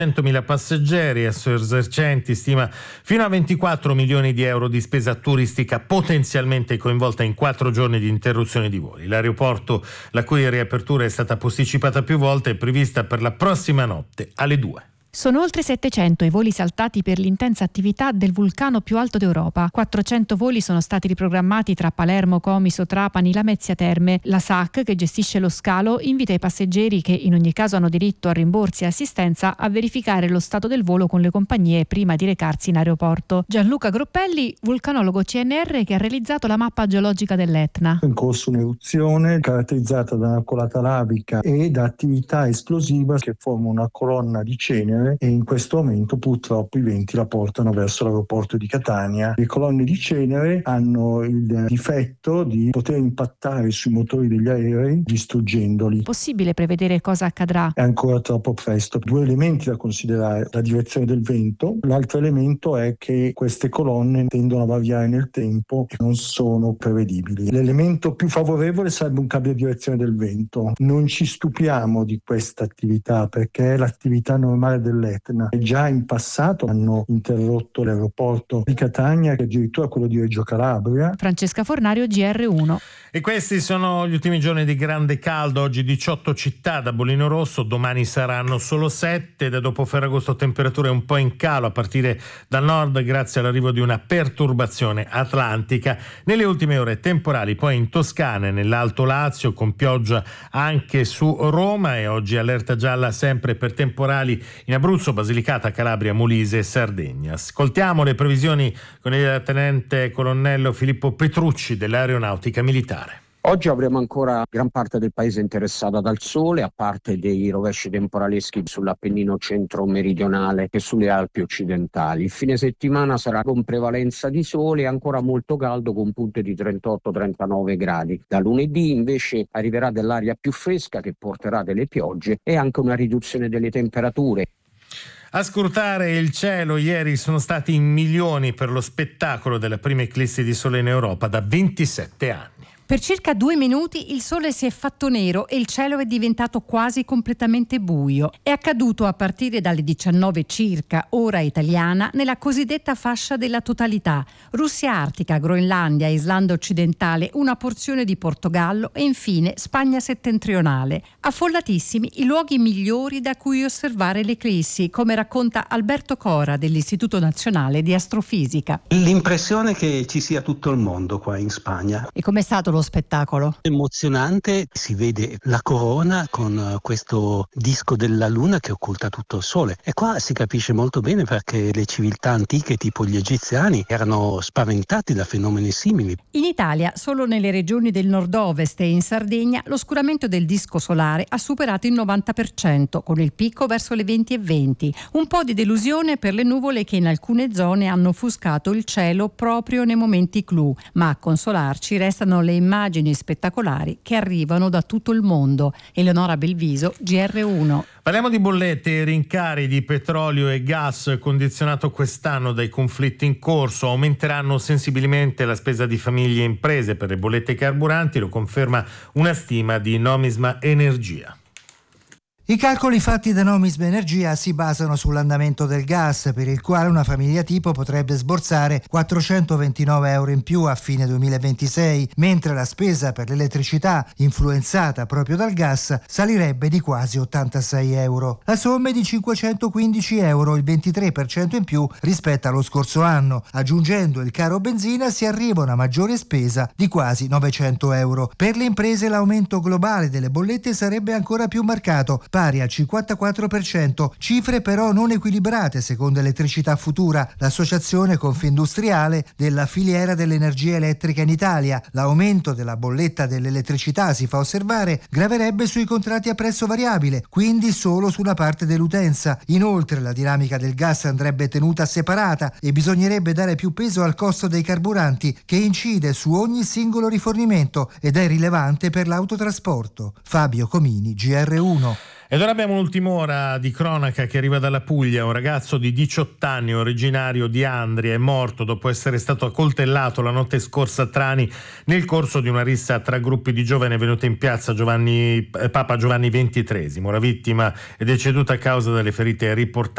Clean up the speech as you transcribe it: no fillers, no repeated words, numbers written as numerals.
100.000 passeggeri, Esercenti stima fino a 24 milioni di euro di spesa turistica potenzialmente coinvolta in 4 giorni di interruzione di voli. L'aeroporto, la cui riapertura è stata posticipata più volte, è prevista per la prossima notte alle 2. Sono oltre 700 i voli saltati per l'intensa attività del vulcano più alto d'Europa. 400 voli sono stati riprogrammati tra Palermo, Comiso, Trapani, Lamezia Terme. La SAC, che gestisce lo scalo, invita i passeggeri, che in ogni caso hanno diritto a rimborsi e assistenza, a verificare lo stato del volo con le compagnie prima di recarsi in aeroporto. Gianluca Groppelli, vulcanologo CNR, che ha realizzato la mappa geologica dell'Etna. È in corso un'eruzione caratterizzata da una colata lavica e da attività esplosiva che forma una colonna di cenere, e in questo momento purtroppo i venti la portano verso l'aeroporto di Catania. Le colonne di cenere hanno il difetto di poter impattare sui motori degli aerei distruggendoli. Possibile prevedere cosa accadrà? È ancora troppo presto. 2 elementi da considerare: la direzione del vento. L'altro elemento è che queste colonne tendono a variare nel tempo e non sono prevedibili. L'elemento più favorevole sarebbe un cambio di direzione del vento. Non ci stupiamo di questa attività perché è l'attività normale dell'Etna. Già in passato hanno interrotto l'aeroporto di Catania e addirittura quello di Reggio Calabria. Francesca Fornario, GR1. E questi sono gli ultimi giorni di grande caldo. Oggi 18 città da bollino rosso, domani saranno solo 7. Da dopo Ferragosto temperature un po' in calo a partire dal nord grazie all'arrivo di una perturbazione atlantica. Nelle ultime ore temporali poi in Toscana e nell'Alto Lazio, con pioggia anche su Roma, e oggi allerta gialla sempre per temporali in Abruzzo, Basilicata, Calabria, Molise e Sardegna. Ascoltiamo le previsioni con il tenente colonnello Filippo Petrucci dell'Aeronautica Militare. Oggi avremo ancora gran parte del paese interessata dal sole, a parte dei rovesci temporaleschi sull'Appennino centro-meridionale e sulle Alpi occidentali. Il fine settimana sarà con prevalenza di sole e ancora molto caldo, con punte di 38-39 gradi. Da lunedì invece arriverà dell'aria più fresca che porterà delle piogge e anche una riduzione delle temperature. A scrutare il cielo ieri sono stati in milioni per lo spettacolo della prima eclissi di sole in Europa da 27 anni. Per circa 2 minuti il sole si è fatto nero e il cielo è diventato quasi completamente buio. È accaduto a partire dalle 19 circa, ora italiana, nella cosiddetta fascia della totalità: Russia artica, Groenlandia, Islanda occidentale, una porzione di Portogallo e infine Spagna settentrionale. Affollatissimi i luoghi migliori da cui osservare l'eclissi, come racconta Alberto Cora dell'Istituto Nazionale di Astrofisica. L'impressione è che ci sia tutto il mondo qua in Spagna. E com'è stato lo spettacolo? Emozionante, si vede la corona con questo disco della luna che occulta tutto il sole, e qua si capisce molto bene perché le civiltà antiche tipo gli egiziani erano spaventati da fenomeni simili. In Italia, solo nelle regioni del nord-ovest e in Sardegna, l'oscuramento del disco solare ha superato il 90%, con il picco verso le 20:20. Un po' di delusione per le nuvole che in alcune zone hanno offuscato il cielo proprio nei momenti clou, ma a consolarci restano le immagini spettacolari che arrivano da tutto il mondo. Eleonora Belviso, GR1. Parliamo di bollette e rincari di petrolio e gas condizionato quest'anno dai conflitti in corso. Aumenteranno sensibilmente la spesa di famiglie e imprese per le bollette carburanti, lo conferma una stima di Nomisma Energia. I calcoli fatti da Nomisma Energia si basano sull'andamento del gas, per il quale una famiglia tipo potrebbe sborsare 429 euro in più a fine 2026, mentre la spesa per l'elettricità, influenzata proprio dal gas, salirebbe di quasi 86 euro. La somma è di 515 euro, il 23% in più rispetto allo scorso anno. Aggiungendo il caro benzina si arriva a una maggiore spesa di quasi 900 euro. Per le imprese l'aumento globale delle bollette sarebbe ancora più marcato, pari al 54%, cifre però non equilibrate secondo Elettricità Futura, l'associazione confindustriale della filiera dell'energia elettrica in Italia. L'aumento della bolletta dell'elettricità, si fa osservare, graverebbe sui contratti a prezzo variabile, quindi solo sulla parte dell'utenza. Inoltre la dinamica del gas andrebbe tenuta separata e bisognerebbe dare più peso al costo dei carburanti, che incide su ogni singolo rifornimento ed è rilevante per l'autotrasporto. Fabio Comini, GR1. Ed ora abbiamo un'ultima ora di cronaca che arriva dalla Puglia. Un ragazzo di 18 anni, originario di Andria, è morto dopo essere stato accoltellato la notte scorsa a Trani nel corso di una rissa tra gruppi di giovani venuta in piazza Papa Giovanni XXIII. La vittima è deceduta a causa delle ferite riportate